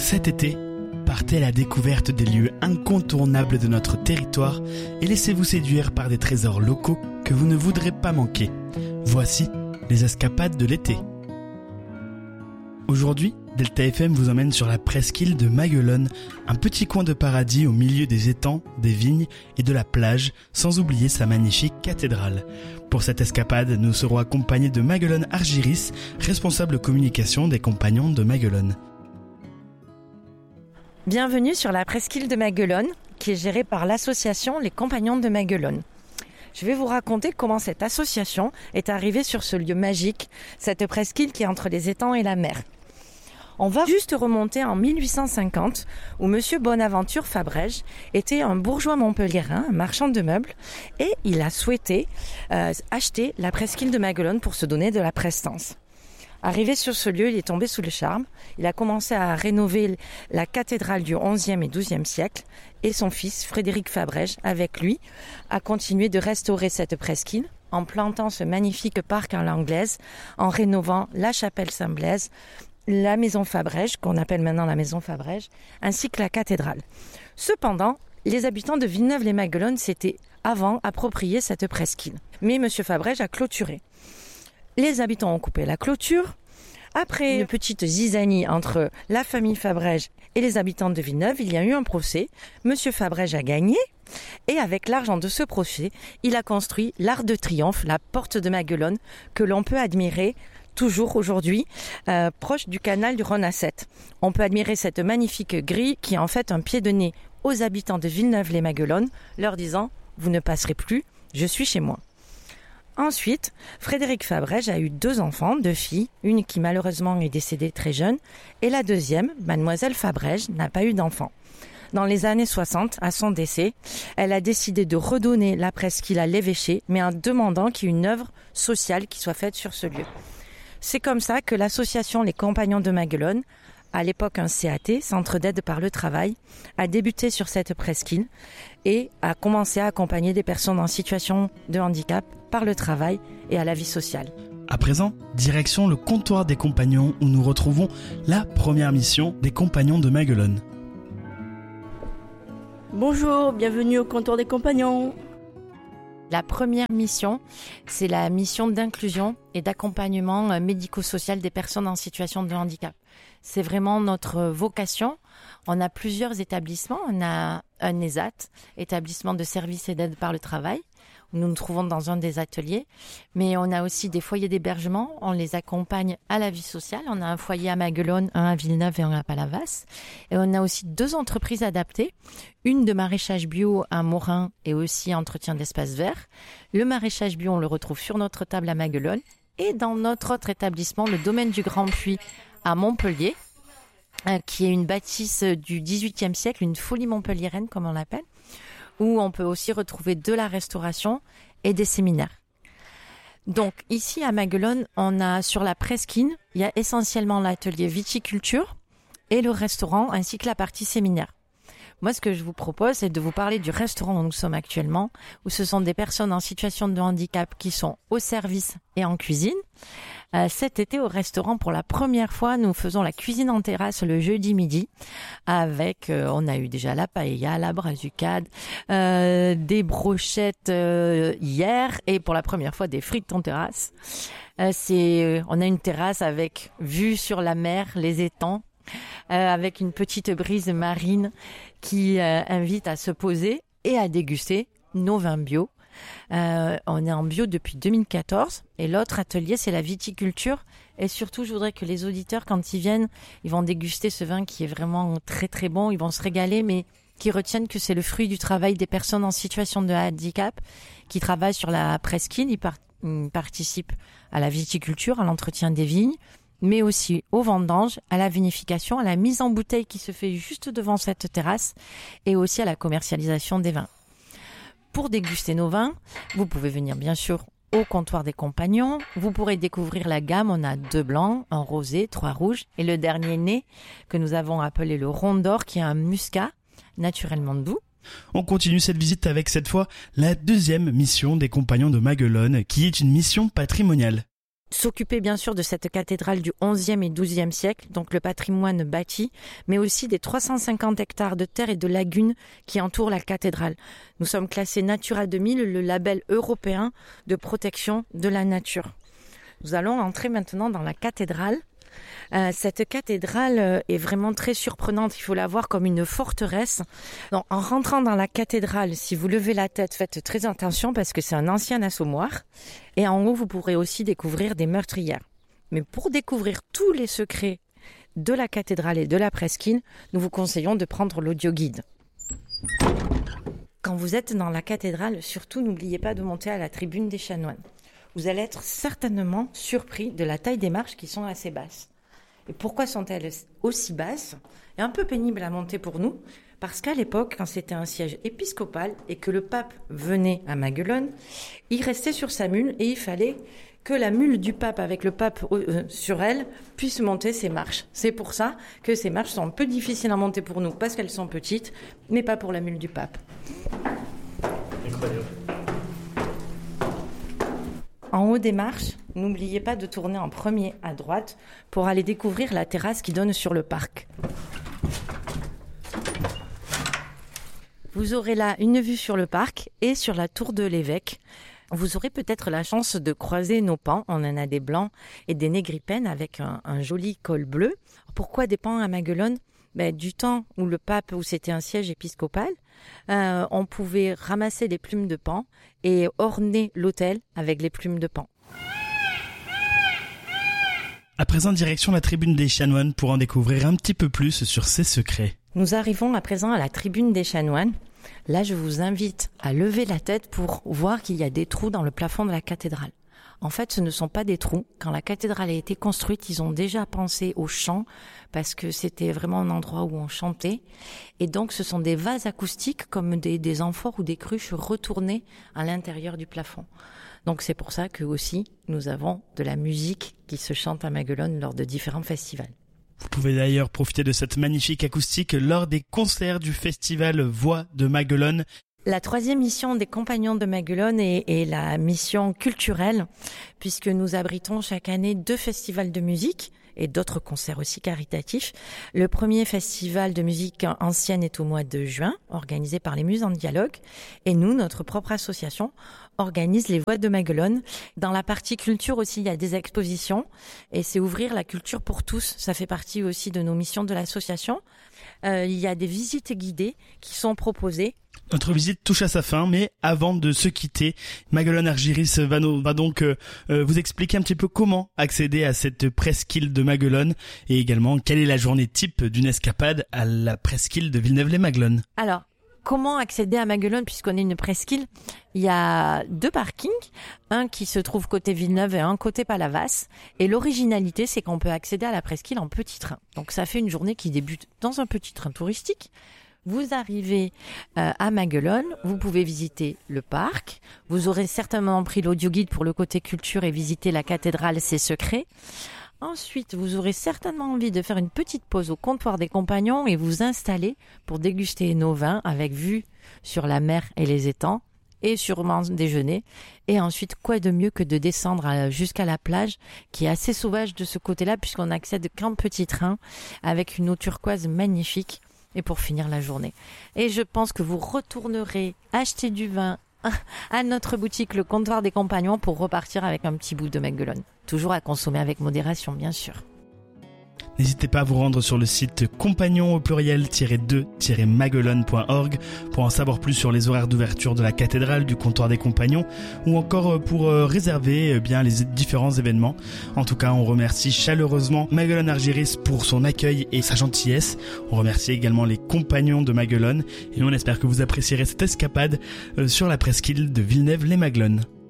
Cet été, partez à la découverte des lieux incontournables de notre territoire et laissez-vous séduire par des trésors locaux que vous ne voudrez pas manquer. Voici les escapades de l'été. Aujourd'hui, Delta FM vous emmène sur la presqu'île de Maguelone, un petit coin de paradis au milieu des étangs, des vignes et de la plage, sans oublier sa magnifique cathédrale. Pour cette escapade, nous serons accompagnés de Maguelone Argiris, responsable communication des Compagnons de Maguelone. Bienvenue sur la presqu'île de Maguelone, qui est gérée par l'association Les Compagnons de Maguelone. Je vais vous raconter comment cette association est arrivée sur ce lieu magique, cette presqu'île qui est entre les étangs et la mer. On va juste remonter en 1850, où Monsieur Bonaventure Fabrège était un bourgeois montpelliérain, un marchand de meubles, et il a souhaité acheter la presqu'île de Maguelone pour se donner de la prestance. Arrivé sur ce lieu, il est tombé sous le charme. Il a commencé à rénover la cathédrale du XIe et XIIe siècle et son fils, Frédéric Fabrège, avec lui, a continué de restaurer cette presqu'île en plantant ce magnifique parc à l'anglaise, en rénovant la chapelle Saint-Blaise, la maison Fabrège, qu'on appelle maintenant la maison Fabrège, ainsi que la cathédrale. Cependant, les habitants de Villeneuve-les-Maguelones s'étaient avant approprié cette presqu'île. Mais M. Fabrège a clôturé. Les habitants ont coupé la clôture. Après une petite zizanie entre la famille Fabrège et les habitants de Villeneuve, il y a eu un procès. Monsieur Fabrège a gagné et avec l'argent de ce procès, il a construit l'Arc de Triomphe, la porte de Maguelone, que l'on peut admirer toujours aujourd'hui, proche du canal du Rhône à 7. On peut admirer cette magnifique grille qui est en fait un pied de nez aux habitants de Villeneuve-les-Maguelones, leur disant « Vous ne passerez plus, je suis chez moi ». Ensuite, Frédéric Fabrège a eu 2 enfants, 2 filles, une qui malheureusement est décédée très jeune, et la deuxième, mademoiselle Fabrège, n'a pas eu d'enfant. Dans les années 60, à son décès, elle a décidé de redonner la presqu'île à l'évêché, mais en demandant qu'il y ait une œuvre sociale qui soit faite sur ce lieu. C'est comme ça que l'association Les Compagnons de Maguelone, à l'époque un CAT, Centre d'aide par le travail, a débuté sur cette presqu'île et a commencé à accompagner des personnes en situation de handicap par le travail et à la vie sociale. À présent, direction le comptoir des Compagnons où nous retrouvons la première mission des Compagnons de Maguelone. Bonjour, bienvenue au comptoir des Compagnons. La première mission, c'est la mission d'inclusion et d'accompagnement médico-social des personnes en situation de handicap. C'est vraiment notre vocation. On a plusieurs établissements. On a un ESAT, établissement de services et d'aide par le travail, où nous nous trouvons dans un des ateliers. Mais on a aussi des foyers d'hébergement. On les accompagne à la vie sociale. On a un foyer à Maguelone, un à Villeneuve et un à Palavas. Et on a aussi 2 entreprises adaptées. Une de maraîchage bio à Morin et aussi entretien d'espaces verts. Le maraîchage bio, on le retrouve sur notre table à Maguelone. Et dans notre autre établissement, le domaine du Grand Puy à Montpellier, qui est une bâtisse du XVIIIe siècle, une folie montpelliéraine comme on l'appelle, où on peut aussi retrouver de la restauration et des séminaires. Donc ici à Maguelone, on a sur la presqu'île, il y a essentiellement l'atelier viticulture et le restaurant ainsi que la partie séminaire. Moi, ce que je vous propose, c'est de vous parler du restaurant où nous sommes actuellement, où ce sont des personnes en situation de handicap qui sont au service et en cuisine. Cet été, au restaurant, pour la première fois, nous faisons la cuisine en terrasse le jeudi midi avec, on a eu déjà la paella, la brazucade, des brochettes hier et pour la première fois des frites en terrasse. On a une terrasse avec vue sur la mer, les étangs, avec une petite brise marine qui invite à se poser et à déguster nos vins bio. On est en bio depuis 2014 et l'autre atelier c'est la viticulture et surtout je voudrais que les auditeurs quand ils viennent ils vont déguster ce vin qui est vraiment très très bon, ils vont se régaler mais qui retiennent que c'est le fruit du travail des personnes en situation de handicap qui travaillent sur la presqu'île, ils participent à la viticulture, à l'entretien des vignes mais aussi aux vendanges, à la vinification, à la mise en bouteille qui se fait juste devant cette terrasse et aussi à la commercialisation des vins. Pour déguster nos vins, vous pouvez venir bien sûr au comptoir des Compagnons. Vous pourrez découvrir la gamme. On a 2 blancs, un rosé, 3 rouges et le dernier né que nous avons appelé le Rond d'Or qui est un muscat naturellement doux. On continue cette visite avec cette fois la 2e mission des Compagnons de Maguelone qui est une mission patrimoniale. s'occuper bien sûr de cette cathédrale du XIe et XIIe siècle, donc le patrimoine bâti, mais aussi des 350 hectares de terre et de lagunes qui entourent la cathédrale. Nous sommes classés Natura 2000, le label européen de protection de la nature. Nous allons entrer maintenant dans la cathédrale. Cette cathédrale est vraiment très surprenante, il faut la voir comme une forteresse. Donc, en rentrant dans la cathédrale, si vous levez la tête, faites très attention parce que c'est un ancien assommoir. Et en haut, vous pourrez aussi découvrir des meurtrières. Mais pour découvrir tous les secrets de la cathédrale et de la presqu'île, nous vous conseillons de prendre l'audioguide. Quand vous êtes dans la cathédrale, surtout n'oubliez pas de monter à la tribune des chanoines. Vous allez être certainement surpris de la taille des marches qui sont assez basses. Et pourquoi sont-elles aussi basses ? C'est un peu pénible à monter pour nous, parce qu'à l'époque, quand c'était un siège épiscopal et que le pape venait à Maguelone, il restait sur sa mule et il fallait que la mule du pape avec le pape sur elle puisse monter ces marches. C'est pour ça que ces marches sont un peu difficiles à monter pour nous, parce qu'elles sont petites, mais pas pour la mule du pape. Incroyable. En haut des marches, n'oubliez pas de tourner en premier à droite pour aller découvrir la terrasse qui donne sur le parc. Vous aurez là une vue sur le parc et sur la tour de l'évêque. Vous aurez peut-être la chance de croiser nos pans. On en a des blancs et des négripènes avec un joli col bleu. Pourquoi des pans à Maguelone ? Du temps où le pape, où c'était un siège épiscopal, on pouvait ramasser les plumes de paon et orner l'autel avec les plumes de paon. À présent, direction la tribune des chanoines pour en découvrir un petit peu plus sur ses secrets. Nous arrivons à présent à la tribune des chanoines. Là, je vous invite à lever la tête pour voir qu'il y a des trous dans le plafond de la cathédrale. En fait, ce ne sont pas des trous. Quand la cathédrale a été construite, ils ont déjà pensé au chant parce que c'était vraiment un endroit où on chantait. Et donc, ce sont des vases acoustiques comme des amphores ou des cruches retournées à l'intérieur du plafond. Donc, c'est pour ça que aussi, nous avons de la musique qui se chante à Maguelone lors de différents festivals. Vous pouvez d'ailleurs profiter de cette magnifique acoustique lors des concerts du festival Voix de Maguelone. La troisième mission des Compagnons de Maguelone est la mission culturelle, puisque nous abritons chaque année 2 festivals de musique et d'autres concerts aussi caritatifs. Le premier festival de musique ancienne est au mois de juin, organisé par les Muses en Dialogue. Et nous, notre propre association, organise les Voix de Maguelone. Dans la partie culture aussi, il y a des expositions et c'est ouvrir la culture pour tous. Ça fait partie aussi de nos missions de l'association. Il y a des visites guidées qui sont proposées. Notre visite touche à sa fin, mais avant de se quitter, Maguelone Argiris va donc vous expliquer un petit peu comment accéder à cette presqu'île de Maguelone et également quelle est la journée type d'une escapade à la presqu'île de Villeneuve-lès-Maguelone. Alors, comment accéder à Maguelone puisqu'on est une presqu'île ? Il y a 2 parkings, un qui se trouve côté Villeneuve et un côté Palavas. Et l'originalité, c'est qu'on peut accéder à la presqu'île en petit train. Donc ça fait une journée qui débute dans un petit train touristique. Vous arrivez à Maguelone, vous pouvez visiter le parc. Vous aurez certainement pris l'audioguide pour le côté culture et visiter la cathédrale, ses secrets. Ensuite, vous aurez certainement envie de faire une petite pause au comptoir des Compagnons et vous installer pour déguster nos vins avec vue sur la mer et les étangs et sûrement déjeuner. Et ensuite, quoi de mieux que de descendre jusqu'à la plage qui est assez sauvage de ce côté-là puisqu'on n'accède qu'en petit train avec une eau turquoise magnifique. Et pour finir la journée. Et je pense que vous retournerez acheter du vin à notre boutique Le Comptoir des Compagnons pour repartir avec un petit bout de Maguelone. Toujours à consommer avec modération, bien sûr. N'hésitez pas à vous rendre sur le site compagnon au pluriel-2-maguelone.org pour en savoir plus sur les horaires d'ouverture de la cathédrale, du comptoir des Compagnons ou encore pour réserver bien les différents événements. En tout cas, on remercie chaleureusement Maguelone Argiris pour son accueil et sa gentillesse. On remercie également les Compagnons de Maguelone et on espère que vous apprécierez cette escapade sur la presqu'île de Villeneuve-lès-Maguelone.